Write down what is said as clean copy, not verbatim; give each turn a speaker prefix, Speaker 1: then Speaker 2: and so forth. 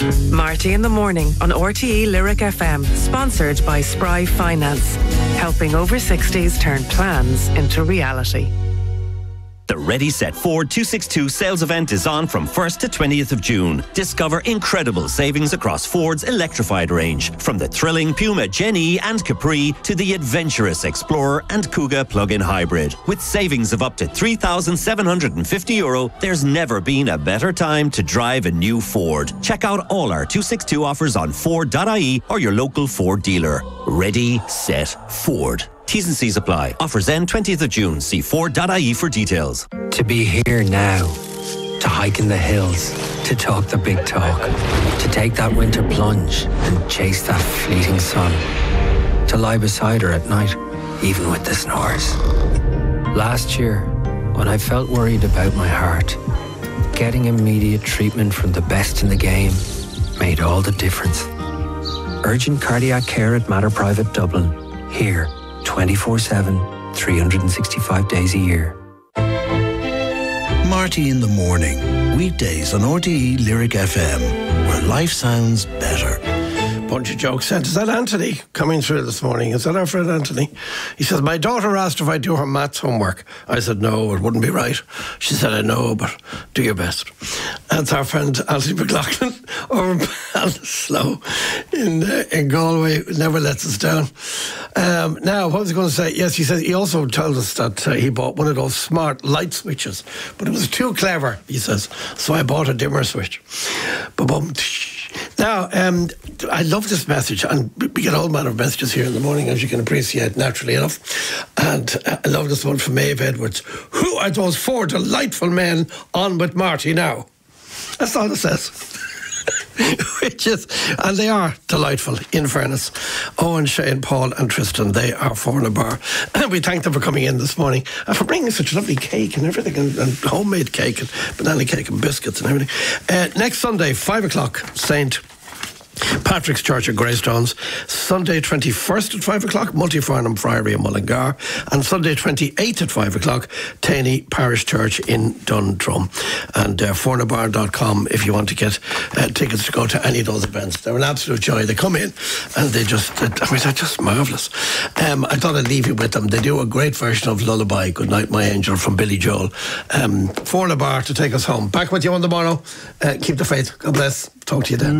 Speaker 1: Marty in the Morning on RTE Lyric FM, sponsored by Spry Finance, helping over 60s turn plans into reality.
Speaker 2: The Ready Set Ford 262 sales event is on from 1st to 20th of June. Discover incredible savings across Ford's electrified range, from the thrilling Puma Gen E and Capri to the adventurous Explorer and Kuga plug-in hybrid. With savings of up to €3,750, there's never been a better time to drive a new Ford. Check out all our 262 offers on Ford.ie or your local Ford dealer. Ready, set, Ford. T's and C's apply. Offers end 20th of June. See Ford.ie for details.
Speaker 3: To be here now, to hike in the hills, to talk the big talk, to take that winter plunge and chase that fleeting sun, to lie beside her at night, even with the snores. Last year, when I felt worried about my heart, getting immediate treatment from the best in the game made all the difference. Urgent cardiac care at Mater Private Dublin. Here, 24/7, 365 days a year.
Speaker 4: Marty in the Morning, weekdays on RTE Lyric FM, where life sounds better.
Speaker 5: Bunch of jokes sent. Is that Anthony coming through this morning? Is that our friend Anthony? He says, my daughter asked if I do her maths homework. I said, no, it wouldn't be right. She said, I know, but do your best. That's our friend Anthony McLaughlin over in Ballinasloe in Galway. Never lets us down. Now, what was I going to say? Yes, he says he also told us that he bought one of those smart light switches, but it was too clever, he says. So I bought a dimmer switch. Ba-bum. Now, I love this message, and we get a whole manner of messages here in the morning, as you can appreciate, naturally enough. And I love this one from Maeve Edwards. Who are those four delightful men on with Marty now? That's all it says. Which is, and they are delightful, in fairness. Owen, Shane, Paul and Tristan, they are four in a bar. And we thank them for coming in this morning and for bringing such lovely cake and everything, and homemade cake and banana cake and biscuits and everything. Next Sunday, 5 o'clock, St. Patrick's Church at Greystones. Sunday 21st at 5 o'clock, Multifarnham Friary in Mullingar. And Sunday 28th at 5 o'clock, Taney Parish Church in Dundrum. And fornabar.com if you want to get tickets to go to any of those events. They're an absolute joy. They come in and they're just marvellous. I thought I'd leave you with them. They do a great version of Lullaby, Good Night My Angel from Billy Joel. Fornabar to take us home. Back with you on tomorrow. Keep the faith. God bless. Talk to you then.